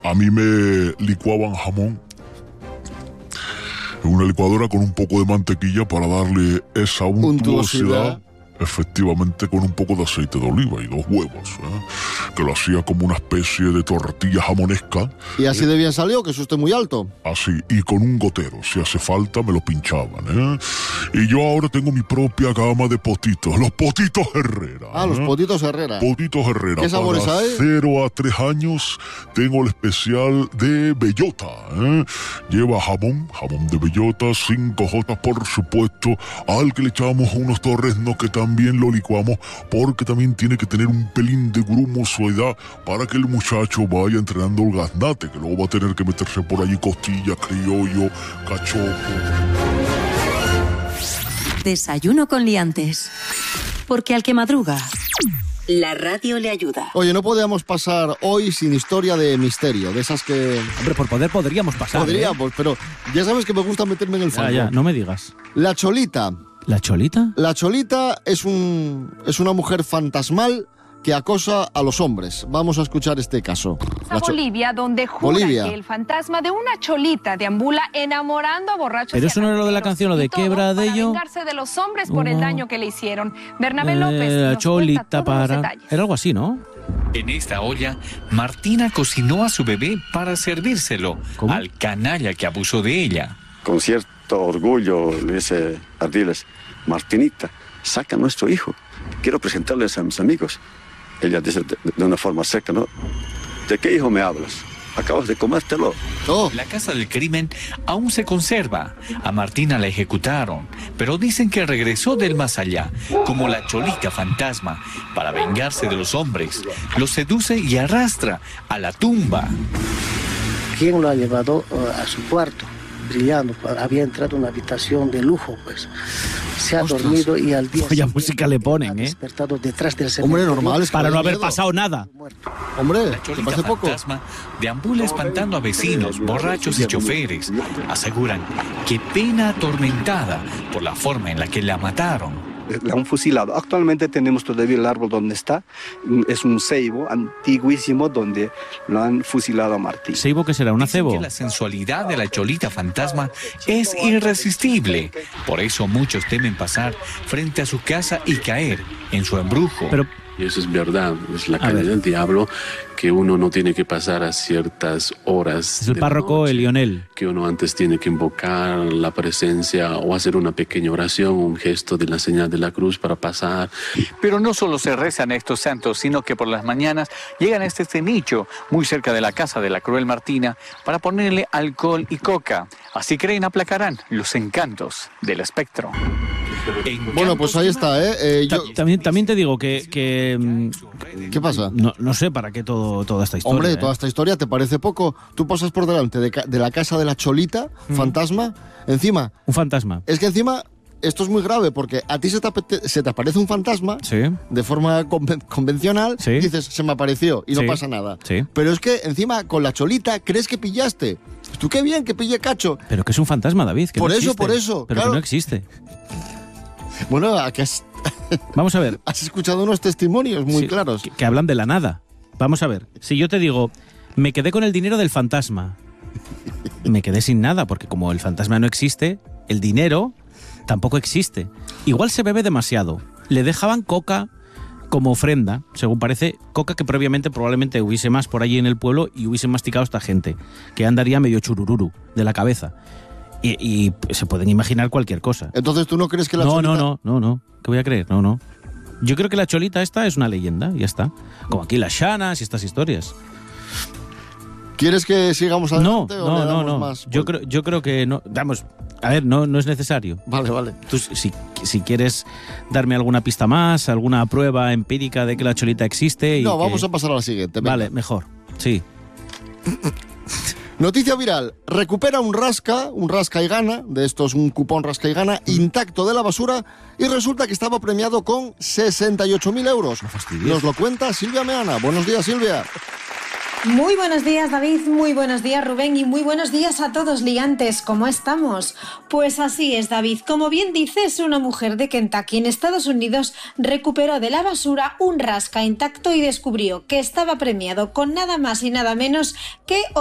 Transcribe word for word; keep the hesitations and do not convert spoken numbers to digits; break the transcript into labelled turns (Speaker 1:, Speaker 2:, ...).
Speaker 1: A mí me licuaban jamón en una licuadora con un poco de mantequilla para darle esa untuosidad. Efectivamente, con un poco de aceite de oliva y dos huevos, ¿eh? Que lo hacía como una especie de tortilla jamonesca.
Speaker 2: ¿Y así de bien salió? Que es usted muy alto.
Speaker 1: Así, y con un gotero. Si hace falta, me lo pinchaban, ¿eh? Y yo ahora tengo mi propia gama de potitos. Los potitos Herrera.
Speaker 2: Ah, ¿eh? Los potitos Herrera.
Speaker 1: Potitos Herrera.
Speaker 2: ¿Qué sabores
Speaker 1: Para
Speaker 2: hay?
Speaker 1: cero a tres años tengo el especial de bellota, ¿eh? Lleva jamón, jamón de bellota, cinco jotas, por supuesto, al que le echamos unos torreznos que también También lo licuamos porque también tiene que tener un pelín de grumosidad para que el muchacho vaya entrenando el gaznate, que luego va a tener que meterse por allí costilla, criollo, cachopo.
Speaker 3: Desayuno con liantes. Porque al que madruga, la radio le ayuda.
Speaker 2: Oye, no podíamos pasar hoy sin historia de misterio, de esas que...
Speaker 4: Hombre, por poder podríamos pasar.
Speaker 2: Podríamos, ¿eh? Pero ya sabes que me gusta meterme en el fango.
Speaker 4: Ya, ya, no me digas.
Speaker 2: La Cholita.
Speaker 4: ¿La Cholita?
Speaker 2: La Cholita es un es una mujer fantasmal que acosa a los hombres. Vamos a escuchar este caso.
Speaker 5: A Bolivia, donde jura
Speaker 2: Bolivia.
Speaker 5: que el fantasma de una cholita deambula enamorando a borrachos.
Speaker 4: Pero eso no era lo de la canción, lo de quebra de ello.
Speaker 5: Para vengarse de los hombres por
Speaker 4: Uh,
Speaker 5: el daño que le hicieron. Bernabé
Speaker 4: eh,
Speaker 5: López
Speaker 4: La
Speaker 5: nos
Speaker 4: Cholita
Speaker 5: cuenta todos los
Speaker 4: para...
Speaker 5: detalles.
Speaker 4: Era algo así, ¿no?
Speaker 6: En esta olla, Martina cocinó a su bebé para servírselo
Speaker 4: ¿Cómo?
Speaker 6: al canalla que abusó de ella.
Speaker 7: Con cierto orgullo le dice Ardiles: Martinita, saca a nuestro hijo. Quiero presentarles a mis amigos. Ella dice de, de una forma seca, ¿no? ¿De qué hijo me hablas? Acabas de comértelo.
Speaker 2: Oh.
Speaker 6: La casa del crimen aún se conserva. A Martina la ejecutaron, pero dicen que regresó del más allá, como la Cholita fantasma, para vengarse de los hombres. Los seduce y arrastra a la tumba.
Speaker 8: ¿Quién lo ha llevado uh, a su cuarto? Brillando, había entrado en una habitación de lujo, pues. Se ha
Speaker 2: Ostras.
Speaker 8: dormido y al día
Speaker 4: Vaya música le ponen,
Speaker 8: ha
Speaker 4: ¿eh?
Speaker 8: despertado detrás del
Speaker 2: Hombre,
Speaker 8: cementerio.
Speaker 2: normal, es que
Speaker 4: Para no
Speaker 2: da
Speaker 4: haber
Speaker 2: miedo.
Speaker 4: pasado nada.
Speaker 2: Hombre,
Speaker 6: La
Speaker 2: ¿te
Speaker 6: Cholita
Speaker 2: parece poco?
Speaker 6: fantasma deambula espantando a vecinos, borrachos y choferes. Aseguran que pena atormentada por la forma en la que la mataron.
Speaker 9: La han fusilado. Actualmente tenemos todavía el árbol donde está. Es un ceibo antiguísimo donde lo han fusilado a Martín.
Speaker 4: ¿Seibo qué será? ¿Un
Speaker 6: Dicen
Speaker 4: acebo?
Speaker 6: que la sensualidad de la Cholita fantasma es irresistible. Por eso muchos temen pasar frente a su casa y caer en su embrujo.
Speaker 4: Pero
Speaker 10: Y eso es verdad, es la
Speaker 4: A
Speaker 10: calle
Speaker 4: ver.
Speaker 10: del diablo, que uno no tiene que pasar a ciertas horas.
Speaker 4: es el
Speaker 10: de la
Speaker 4: párroco,
Speaker 10: noche,
Speaker 4: el Lionel.
Speaker 10: que uno antes tiene que invocar la presencia o hacer una pequeña oración, un gesto de la señal de la cruz para pasar.
Speaker 11: Pero no solo se rezan a estos santos, sino que por las mañanas llegan a este nicho muy cerca de la casa de la cruel Martina para ponerle alcohol y coca. Así creen aplacarán los encantos del espectro.
Speaker 2: Bueno, pues ahí está, ¿eh? eh yo...
Speaker 4: Ta- También, también te digo que... que mm,
Speaker 2: ¿Qué pasa?
Speaker 4: no, no sé para qué todo, toda esta historia.
Speaker 2: Hombre,
Speaker 4: ¿eh?
Speaker 2: toda esta historia te parece poco. Tú pasas por delante de, ca- de la casa de la Cholita, fantasma, encima...
Speaker 4: Un fantasma.
Speaker 2: Es que encima... Esto es muy grave porque a ti se te, apete- se te aparece un fantasma
Speaker 4: Sí.
Speaker 2: de forma conven- convencional
Speaker 4: Sí.
Speaker 2: y dices, se me apareció y no
Speaker 4: Sí.
Speaker 2: pasa nada.
Speaker 4: Sí.
Speaker 2: Pero es que encima con la Cholita crees que pillaste. Tú qué bien que pille cacho.
Speaker 4: Pero que es un fantasma, David. Que
Speaker 2: Por
Speaker 4: no
Speaker 2: eso,
Speaker 4: existe.
Speaker 2: por eso,
Speaker 4: Pero
Speaker 2: claro.
Speaker 4: que no existe.
Speaker 2: Bueno, ¿a que has,
Speaker 4: Vamos a ver.
Speaker 2: has escuchado unos testimonios muy
Speaker 4: Sí,
Speaker 2: claros.
Speaker 4: Que, que hablan de la nada. Vamos a ver. Si yo te digo, me quedé con el dinero del fantasma, me quedé sin nada, porque como el fantasma no existe, el dinero tampoco existe. Igual se bebe demasiado. Le dejaban coca como ofrenda, según parece, coca que previamente probablemente hubiese más por allí en el pueblo y hubiese masticado esta gente, que andaría medio churururu de la cabeza. Y, y se pueden imaginar cualquier cosa.
Speaker 2: Entonces, ¿tú no crees que la
Speaker 4: No,
Speaker 2: Cholita...
Speaker 4: no, no, no, no. ¿Qué voy a creer? No, no. Yo creo que la Cholita esta es una leyenda, ya está. Como aquí las shanas y estas historias.
Speaker 2: ¿Quieres que sigamos
Speaker 4: No,
Speaker 2: adelante o
Speaker 4: no,
Speaker 2: le
Speaker 4: no,
Speaker 2: damos
Speaker 4: no.
Speaker 2: más?
Speaker 4: Yo creo, yo creo que no. Vamos, a ver, no, no es necesario.
Speaker 2: Vale, vale.
Speaker 4: Tú, si, si quieres darme alguna pista más, alguna prueba empírica de que la Cholita existe. Y
Speaker 2: No,
Speaker 4: que-
Speaker 2: vamos a pasar a la siguiente. venga.
Speaker 4: Vale, mejor. Sí.
Speaker 2: Noticia viral. Recupera un rasca, un rasca y gana, de estos un cupón rasca y gana, intacto de la basura, y resulta que estaba premiado con sesenta y ocho mil euros.
Speaker 4: No fastidies.
Speaker 2: Nos lo cuenta Silvia Meana. Buenos días, Silvia.
Speaker 12: Muy buenos días, David, muy buenos días, Rubén, y muy buenos días a todos, liantes. ¿Cómo estamos? Pues así es, David. Como bien dices, una mujer de Kentucky, en Estados Unidos, recuperó de la basura un rasca intacto y descubrió que estaba premiado con nada más y nada menos que